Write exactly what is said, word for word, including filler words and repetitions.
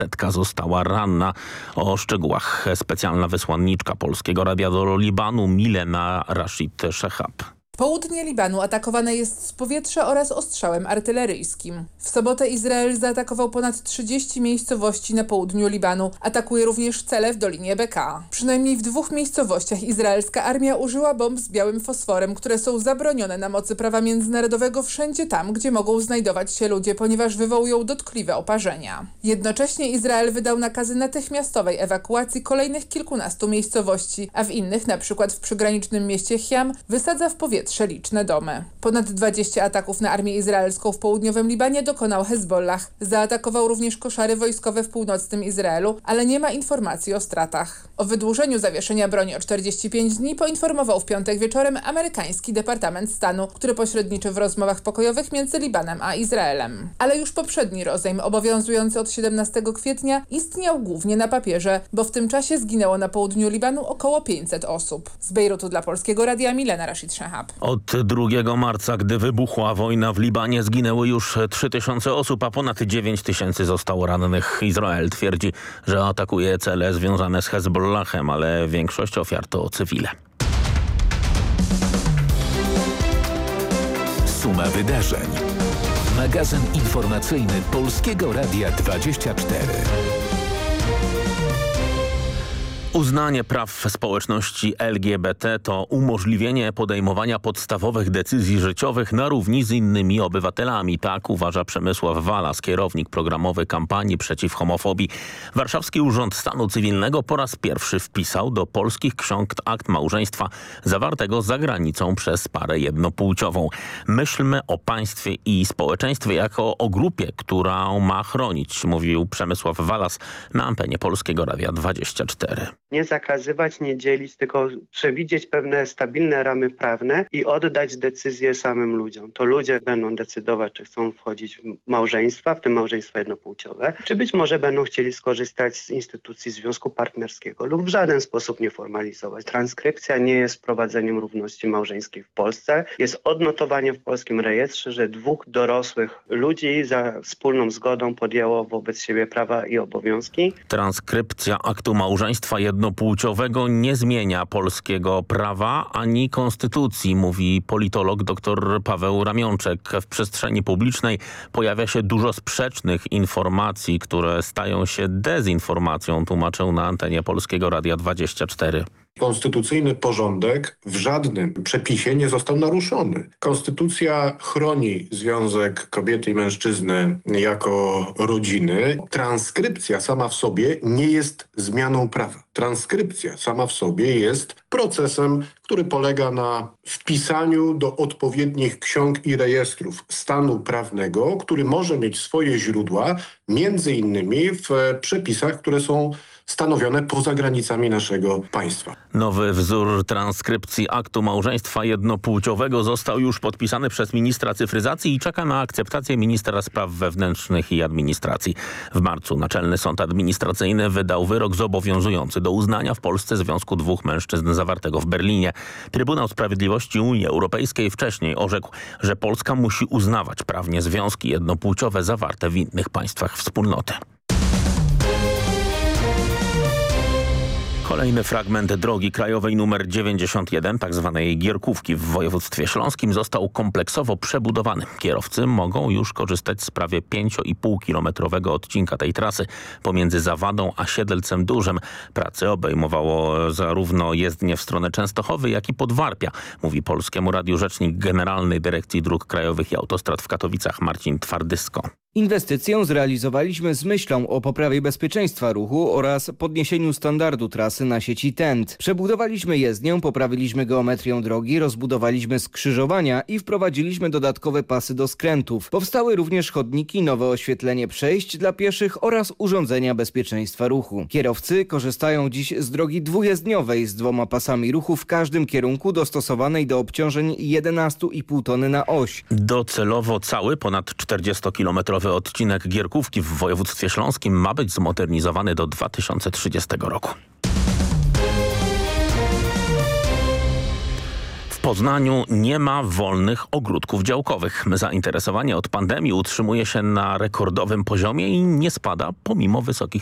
Setka została ranna. O szczegółach specjalna wysłanniczka Polskiego Radia do Libanu Milena Rashid Shehab. Południe Libanu atakowane jest z powietrza oraz ostrzałem artyleryjskim. W sobotę Izrael zaatakował ponad trzydzieści miejscowości na południu Libanu. Atakuje również cele w Dolinie Beka. Przynajmniej w dwóch miejscowościach izraelska armia użyła bomb z białym fosforem, które są zabronione na mocy prawa międzynarodowego wszędzie tam, gdzie mogą znajdować się ludzie, ponieważ wywołują dotkliwe oparzenia. Jednocześnie Izrael wydał nakazy natychmiastowej ewakuacji kolejnych kilkunastu miejscowości, a w innych, na przykład w przygranicznym mieście Chiam, wysadza w powietrze liczne domy. Ponad dwadzieścia ataków na armię izraelską w południowym Libanie dokonał Hezbollah. Zaatakował również koszary wojskowe w północnym Izraelu, ale nie ma informacji o stratach. O wydłużeniu zawieszenia broni o czterdzieści pięć dni poinformował w piątek wieczorem amerykański Departament Stanu, który pośredniczy w rozmowach pokojowych między Libanem a Izraelem. Ale już poprzedni rozejm, obowiązujący od siedemnastego kwietnia, istniał głównie na papierze, bo w tym czasie zginęło na południu Libanu około pięćset osób. Z Bejrutu dla Polskiego Radia Milena Rashid Shehab. Od drugiego marca, gdy wybuchła wojna w Libanie, zginęły już trzy tysiące osób, a ponad dziewięć tysięcy zostało rannych. Izrael twierdzi, że atakuje cele związane z Hezbollahem, ale większość ofiar to cywile. Suma wydarzeń. Magazyn informacyjny Polskiego Radia dwadzieścia cztery. Uznanie praw społeczności L G B T to umożliwienie podejmowania podstawowych decyzji życiowych na równi z innymi obywatelami. Tak uważa Przemysław Walas, kierownik programowy kampanii przeciw homofobii. Warszawski Urząd Stanu Cywilnego po raz pierwszy wpisał do polskich ksiąg akt małżeństwa zawartego za granicą przez parę jednopłciową. Myślmy o państwie i społeczeństwie jako o grupie, którą ma chronić, mówił Przemysław Walas na antenie Polskiego Radia dwadzieścia cztery. Nie zakazywać, nie dzielić, tylko przewidzieć pewne stabilne ramy prawne i oddać decyzję samym ludziom. To ludzie będą decydować, czy chcą wchodzić w małżeństwa, w tym małżeństwa jednopłciowe, czy być może będą chcieli skorzystać z instytucji związku partnerskiego lub w żaden sposób nie formalizować. Transkrypcja nie jest wprowadzeniem równości małżeńskiej w Polsce. Jest odnotowanie w polskim rejestrze, że dwóch dorosłych ludzi za wspólną zgodą podjęło wobec siebie prawa i obowiązki. Transkrypcja aktu małżeństwa jednopłciowego nie zmienia polskiego prawa ani konstytucji, mówi politolog dr Paweł Ramionczek. W przestrzeni publicznej pojawia się dużo sprzecznych informacji, które stają się dezinformacją, tłumaczył na antenie Polskiego Radia dwadzieścia cztery. Konstytucyjny porządek w żadnym przepisie nie został naruszony. Konstytucja chroni związek kobiety i mężczyzny jako rodziny. Transkrypcja sama w sobie nie jest zmianą prawa. Transkrypcja sama w sobie jest procesem, który polega na wpisaniu do odpowiednich ksiąg i rejestrów stanu prawnego, który może mieć swoje źródła między innymi w przepisach, które są stanowione poza granicami naszego państwa. Nowy wzór transkrypcji aktu małżeństwa jednopłciowego został już podpisany przez ministra cyfryzacji i czeka na akceptację ministra spraw wewnętrznych i administracji. W marcu Naczelny Sąd Administracyjny wydał wyrok zobowiązujący do uznania w Polsce związku dwóch mężczyzn zawartego w Berlinie. Trybunał Sprawiedliwości Unii Europejskiej wcześniej orzekł, że Polska musi uznawać prawnie związki jednopłciowe zawarte w innych państwach wspólnoty. Kolejny fragment drogi krajowej numer dziewięćdziesiąt jeden, tzw. Gierkówki w województwie śląskim, został kompleksowo przebudowany. Kierowcy mogą już korzystać z prawie pięciokilometrowego odcinka tej trasy pomiędzy Zawadą a Siedlcem Dużym. Prace obejmowało zarówno jezdnię w stronę Częstochowy, jak i Podwarpia, mówi Polskiemu Radiu rzecznik Generalnej Dyrekcji Dróg Krajowych i Autostrad w Katowicach Marcin Twardysko. Inwestycję zrealizowaliśmy z myślą o poprawie bezpieczeństwa ruchu oraz podniesieniu standardu trasy na sieci T E N T. Przebudowaliśmy jezdnię, poprawiliśmy geometrię drogi, rozbudowaliśmy skrzyżowania i wprowadziliśmy dodatkowe pasy do skrętów. Powstały również chodniki, nowe oświetlenie przejść dla pieszych oraz urządzenia bezpieczeństwa ruchu. Kierowcy korzystają dziś z drogi dwujezdniowej z dwoma pasami ruchu w każdym kierunku, dostosowanej do obciążeń jedenaście i pół tony na oś. Docelowo cały ponad czterdziestokilometrowy odcinek Gierkówki w województwie śląskim ma być zmodernizowany do dwa tysiące trzydziestego roku. Poznaniu nie ma wolnych ogródków działkowych. Zainteresowanie od pandemii utrzymuje się na rekordowym poziomie i nie spada pomimo wysokich